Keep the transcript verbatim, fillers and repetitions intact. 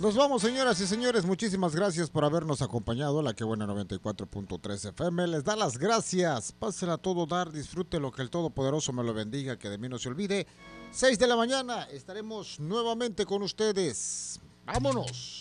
Nos vamos, señoras y señores. Muchísimas gracias por habernos acompañado. La que buena noventa y cuatro punto tres F M les da las gracias. Pásenla a todo dar, disfrute lo que el Todopoderoso me lo bendiga, que de mí no se olvide. seis de la mañana estaremos nuevamente con ustedes. ¡Vámonos!